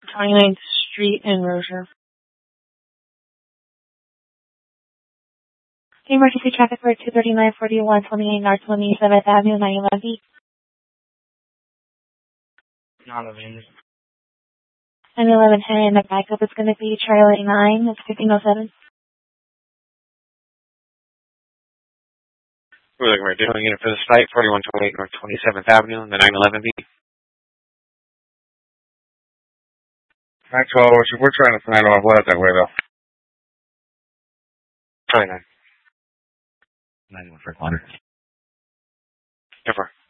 29th Street in Rozier. Emergency traffic for 239-41, 28 North 27th Avenue, 911B. 911 and the backup is going to be Charlie 9, it's 1507. We're looking right doing it for the site, 4128 North 27th Avenue, the 911B. Maxwell, we're trying to find off left that way, though. 29. 91 for Connor. Never.